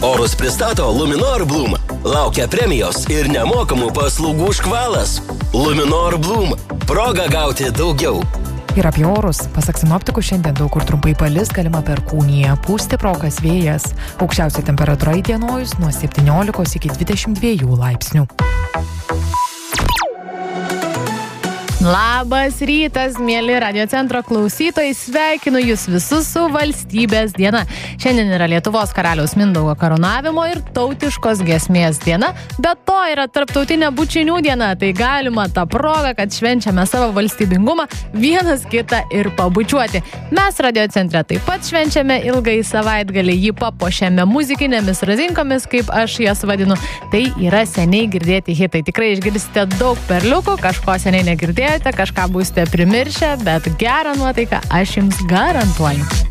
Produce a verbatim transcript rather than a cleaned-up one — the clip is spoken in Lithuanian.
Orus pristato Luminor Bloom. Laukia premijos ir nemokamų paslaugų škvalas. Luminor Bloom. Proga gauti daugiau. Ir apie orus. Pasak sinoptikų, šiandien daug kur trumpai palis, galima perkūnija, pūs stiprokas vėjas. Aukščiausia temperatūra įdienojus nuo septyniolikos iki dvidešimt dviejų laipsnių. Labas rytas, mėly Radio Centro klausytojai, sveikinu jūs visus su valstybės diena. Šiandien yra Lietuvos karaliaus Mindaugo karūnavimo ir tautiškos giesmės diena, bet to yra tarptautinė bučinių diena, tai galima tą progą, kad švenčiame savo valstybingumą, vienas kitą ir pabučiuoti. Mes Radio Centre taip pat švenčiame ilgai savaitgalį, jį papuošėme muzikinėmis razinkomis, kaip aš jas vadinu. Tai yra seniai girdėti hitai, tikrai išgirsite daug perliukų, kažko seniai negirdėjote, kažką būsite primiršę, bet gerą nuotaiką aš jums garantuoju.